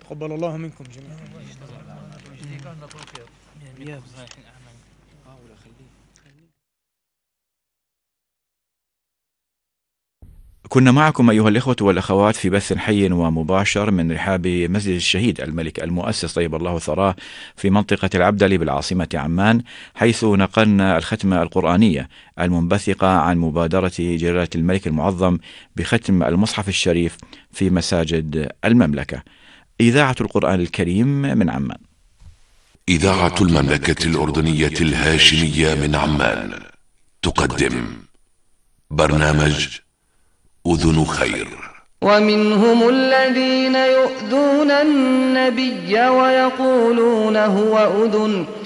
تقبل الله منكم جميعا. كنا معكم أيها الإخوة والأخوات في بث حي ومباشر من رحاب مسجد الشهيد الملك المؤسس طيب الله ثراه في منطقة العبدلي بالعاصمة عمان، حيث نقلنا الختمة القرآنية المنبثقة عن مبادرة جلالة الملك المعظم بختم المصحف الشريف في مساجد المملكة. إذاعة القرآن الكريم من عمان. إذاعة المملكة الأردنية الهاشمية من عمان تقدم برنامج أذن خير. ومنهم الذين يؤذون النبي ويقولون هو أذن